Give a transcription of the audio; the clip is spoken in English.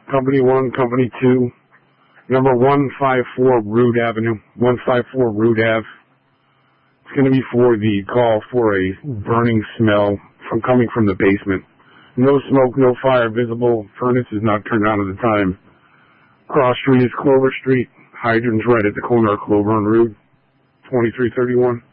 Company 1, Company 2, number 154 Root Avenue, 154 Root Ave. It's going to be for the call for a burning smell coming from the basement. No smoke, no fire visible. Furnace is not turned on at the time. Cross street is Clover Street. Hydrant's right at the corner of Clover and Route 2331.